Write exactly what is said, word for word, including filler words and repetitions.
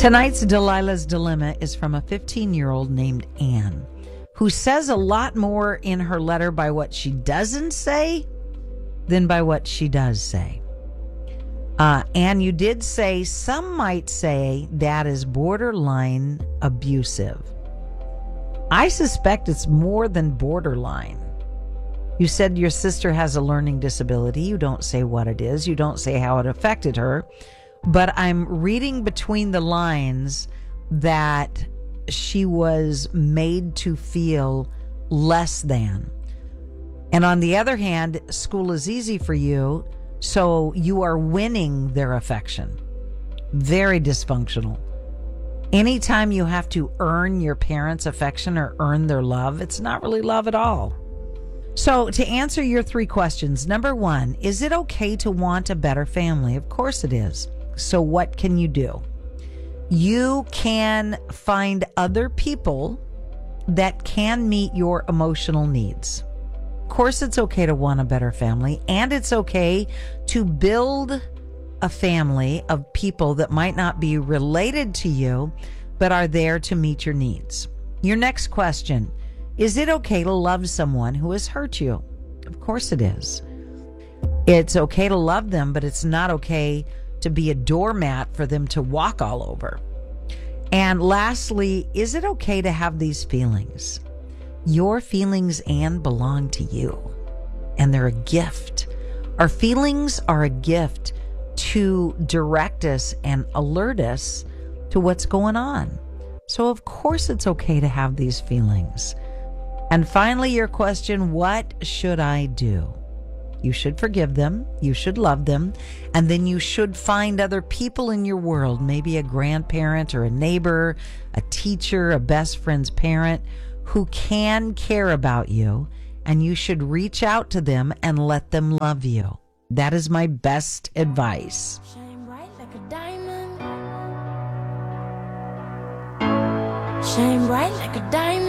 Tonight's Delilah's Dilemma is from a fifteen-year-old named Anne, who says a lot more in her letter by what she doesn't say than by what she does say. Uh, Anne, you did say some might say that is borderline abusive. I suspect it's more than borderline. You said your sister has a learning disability. You don't say what it is. You don't say how it affected her. But I'm reading between the lines that she was made to feel less than. And on the other hand, school is easy for you, so you are winning their affection. Very dysfunctional. Anytime you have to earn your parents' affection or earn their love, it's not really love at all. So to answer your three questions, number one, is it okay to want a better family? Of course it is. So what can you do? You can find other people that can meet your emotional needs. Of course, it's okay to want a better family, and it's okay to build a family of people that might not be related to you, but are there to meet your needs. Your next question, is it okay to love someone who has hurt you? Of course it is. It's okay to love them, but it's not okay to be a doormat for them to walk all over. And lastly, is it okay to have these feelings? Your feelings, Anne, belong to you, and they're a gift. Our feelings are a gift to direct us and alert us to what's going on. So of course it's okay to have these feelings. And finally, your question, what should I do? You should forgive them, you should love them, and then you should find other people in your world, maybe a grandparent or a neighbor, a teacher, a best friend's parent, who can care about you, and you should reach out to them and let them love you. That is my best advice. Shine bright like a diamond. Shine bright like a diamond.